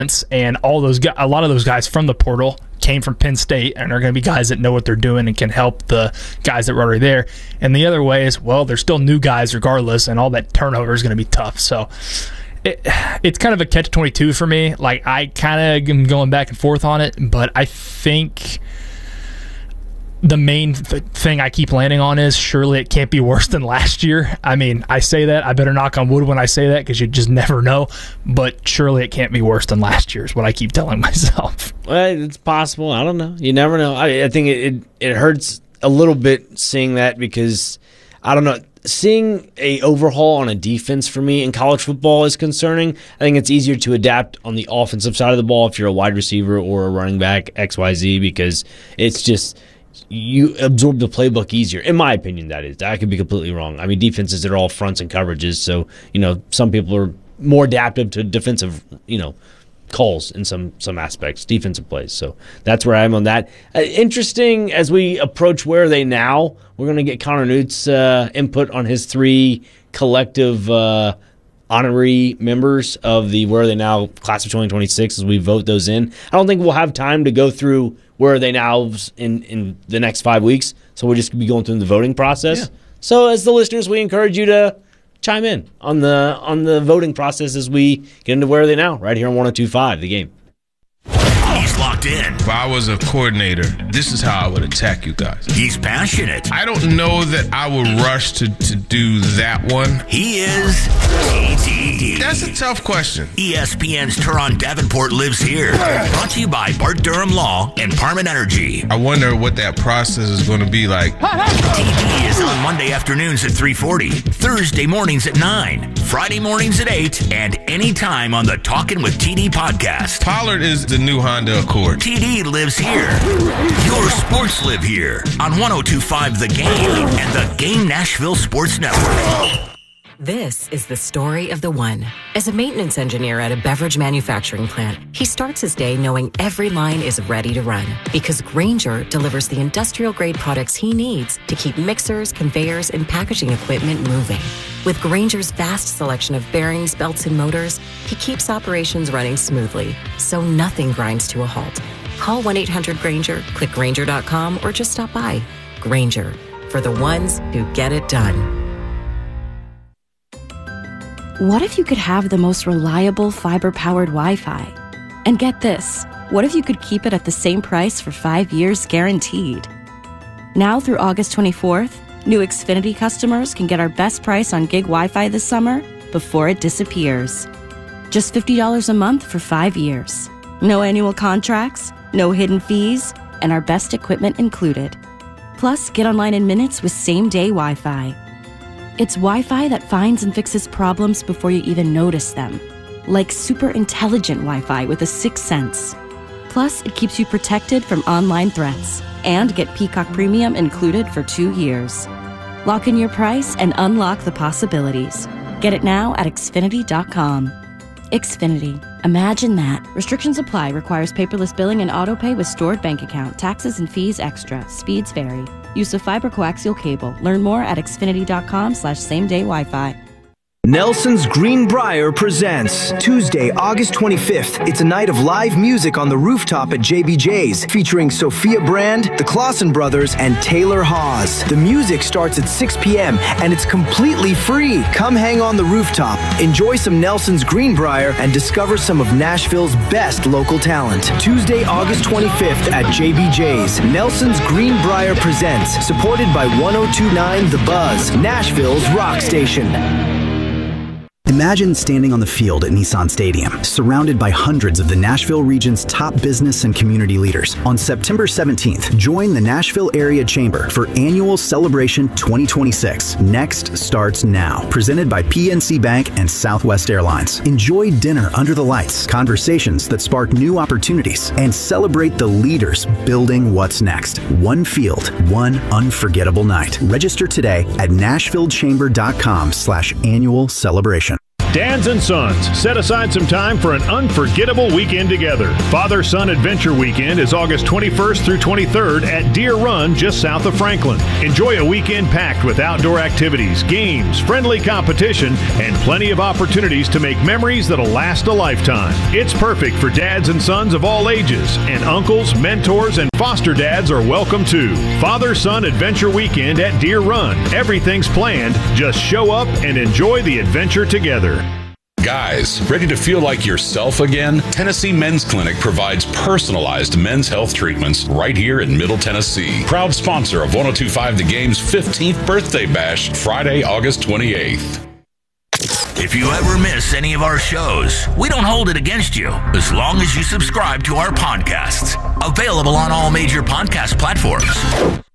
and all those a lot of those guys from the portal came from Penn State and are going to be guys that know what they're doing and can help the guys that are already there. And the other way is, well, they're still new guys regardless, and all that turnover is going to be tough. So it's kind of a catch-22 for me. Like, I kind of am going back and forth on it, but I think the main thing I keep landing on is surely it can't be worse than last year. I mean, I say that. I better knock on wood when I say that because you just never know. But surely it can't be worse than last year is what I keep telling myself. Well, it's possible. I don't know. You never know. I think it hurts a little bit seeing that because, I don't know, seeing a overhaul on a defense for me in college football is concerning. I think it's easier to adapt on the offensive side of the ball if you're a wide receiver or a running back, XYZ, because it's just – you absorb the playbook easier, in my opinion. That is, I could be completely wrong. I mean, defenses are all fronts and coverages, so some people are more adaptive to defensive, calls in some aspects, defensive plays. So that's where I am on that. Interesting as we approach Where Are They Now. We're going to get Connor Newt's input on his 3 collective honorary members of the Where Are They Now class of 2026 as we vote those in. I don't think we'll have time to go through Where Are They Now in the next 5 weeks, so we'll just be going through the voting process. Yeah. So as the listeners, we encourage you to chime in on the voting process as we get into Where Are They Now right here on 102.5 The Game. He's locked in. If I was a coordinator, this is how I would attack you guys. He's passionate. I don't know that I would rush to do that one. He is TD. That's a tough question. ESPN's Teron Davenport lives here. Brought to you by Bart Durham Law and Parman Energy. I wonder what that process is going to be like. TD is on Monday afternoons at 3:40, Thursday mornings at 9, Friday mornings at 8, and anytime on the Talkin' with TD podcast. Pollard is the new Honda Accord. TD lives here. Your sports live here on 102.5 The Game and the Game Nashville Sports Network. This is the story of the one. As a maintenance engineer at a beverage manufacturing plant, he starts his day knowing every line is ready to run because Grainger delivers the industrial-grade products he needs to keep mixers, conveyors, and packaging equipment moving. With Grainger's vast selection of bearings, belts, and motors, he keeps operations running smoothly, so nothing grinds to a halt. Call 1-800-GRAINGER, click Grainger.com, or just stop by. Grainger, for the ones who get it done. What if you could have the most reliable fiber-powered Wi-Fi? And get this, what if you could keep it at the same price for 5 years guaranteed? Now through August 24th, new Xfinity customers can get our best price on gig Wi-Fi this summer before it disappears. Just $50 a month for 5 years. No annual contracts, no hidden fees, and our best equipment included. Plus, get online in minutes with same-day Wi-Fi. It's Wi-Fi that finds and fixes problems before you even notice them. Like super intelligent Wi-Fi with a 6th sense. Plus, it keeps you protected from online threats. And get Peacock Premium included for 2 years. Lock in your price and unlock the possibilities. Get it now at Xfinity.com. Xfinity. Imagine that. Restrictions apply. Requires paperless billing and autopay with stored bank account. Taxes and fees extra. Speeds vary. Use of fiber coaxial cable. Learn more at Xfinity.com/same-day Wi-Fi. Nelson's Greenbrier presents Tuesday, August 25th. It's a night of live music on the rooftop at JBJ's, featuring Sophia Brand, the Clausen Brothers, and Taylor Hawes. The music starts at 6 p.m. and it's completely free. Come hang on the rooftop, enjoy some Nelson's Greenbrier, and discover some of Nashville's best local talent. Tuesday, August 25th at JBJ's. Nelson's Greenbrier presents, supported by 102.9 The Buzz, Nashville's rock station. Imagine standing on the field at Nissan Stadium, surrounded by hundreds of the Nashville region's top business and community leaders. On September 17th, join the Nashville Area Chamber for Annual Celebration 2026. Next starts now. Presented by PNC Bank and Southwest Airlines. Enjoy dinner under the lights, conversations that spark new opportunities, and celebrate the leaders building what's next. One field, one unforgettable night. Register today at NashvilleChamber.com/annual celebration. Dads and sons, set aside some time for an unforgettable weekend together. Father-Son Adventure Weekend is August 21st through 23rd at Deer Run, just south of Franklin. Enjoy a weekend packed with outdoor activities, games, friendly competition, and plenty of opportunities to make memories that'll last a lifetime. It's perfect for dads and sons of all ages, and uncles, mentors, and foster dads are welcome too. Father-Son Adventure Weekend at Deer Run. Everything's planned. Just show up and enjoy the adventure together. Guys, ready to feel like yourself again? Tennessee Men's Clinic provides personalized men's health treatments right here in Middle Tennessee. Proud sponsor of 102.5 The Game's 15th birthday bash, Friday, August 28th. If you ever miss any of our shows, we don't hold it against you as long as you subscribe to our podcasts. Available on all major podcast platforms.